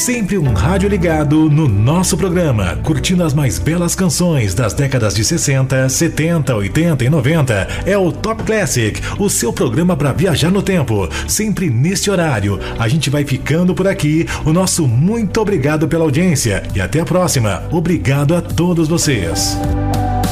Sempre um rádio ligado no nosso programa, curtindo as mais belas canções das décadas de 60, 70, 80 e 90. É o Top Classic, o seu programa para viajar no tempo. Sempre neste horário. A gente vai ficando por aqui. O nosso muito obrigado pela audiência e até a próxima. Obrigado a todos vocês.